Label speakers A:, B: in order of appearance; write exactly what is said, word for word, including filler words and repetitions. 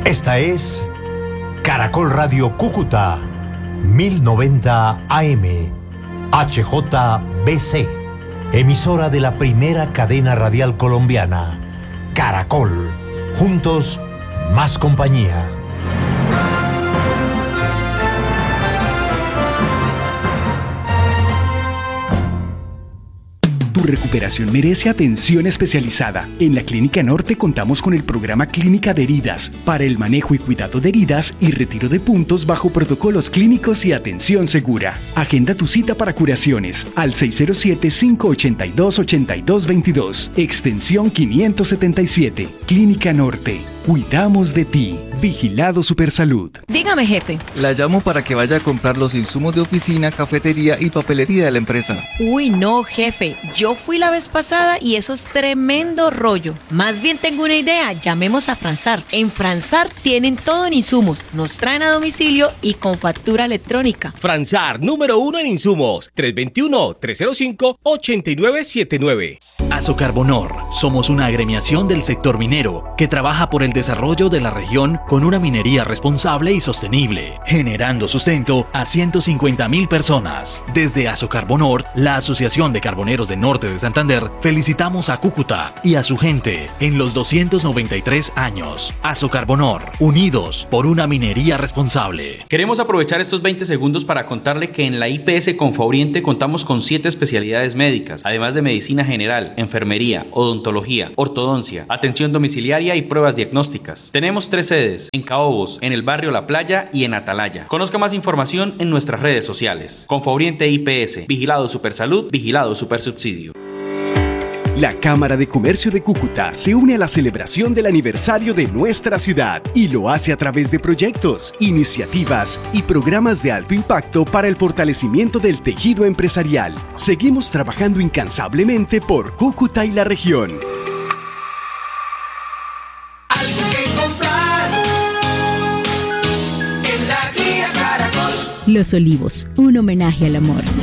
A: Esta es Caracol Radio Cúcuta, mil noventa A M, H J B C, emisora de la primera cadena radial colombiana, Caracol. Juntos, más compañía.
B: Tu recuperación merece atención especializada. En la Clínica Norte contamos con el programa Clínica de Heridas para el manejo y cuidado de heridas y retiro de puntos bajo protocolos clínicos y atención segura. Agenda tu cita para curaciones al seis cero siete, cinco ocho dos, ocho dos dos dos, extensión quinientos setenta y siete. Clínica Norte. Cuidamos de ti. Vigilado Supersalud.
C: Dígame, jefe.
D: La llamo para que vaya a comprar los insumos de oficina, cafetería y papelería de la empresa.
C: Uy, no, jefe. Yo fui la vez pasada y eso es tremendo rollo. Más bien tengo una idea. Llamemos a Fransar. En Fransar tienen todo en insumos. Nos traen a domicilio y con factura electrónica.
E: Fransar, número uno en insumos. tres dos uno, tres cero cinco, ocho nueve siete nueve.
F: Azocarbonor. Somos una agremiación del sector minero que trabaja por el desarrollo de la región con una minería responsable y sostenible, generando sustento a ciento cincuenta mil personas. Desde Azocarbonor, la Asociación de Carboneros del Norte de Santander, felicitamos a Cúcuta y a su gente en los doscientos noventa y tres años. Azocarbonor, unidos por una minería responsable.
G: Queremos aprovechar estos veinte segundos para contarle que en la I P S Confaoriente contamos con siete especialidades médicas, además de medicina general, enfermería, odontología, ortodoncia, atención domiciliaria y pruebas diagnósticas. Tenemos tres sedes, en Caobos, en el barrio La Playa y en Atalaya. Conozca más información en nuestras redes sociales. Confaoriente I P S, Vigilado Supersalud, Vigilado Supersubsidio.
H: La Cámara de Comercio de Cúcuta se une a la celebración del aniversario de nuestra ciudad y lo hace a través de proyectos, iniciativas y programas de alto impacto para el fortalecimiento del tejido empresarial. Seguimos trabajando incansablemente por Cúcuta y la región.
I: Los Olivos, un homenaje al amor.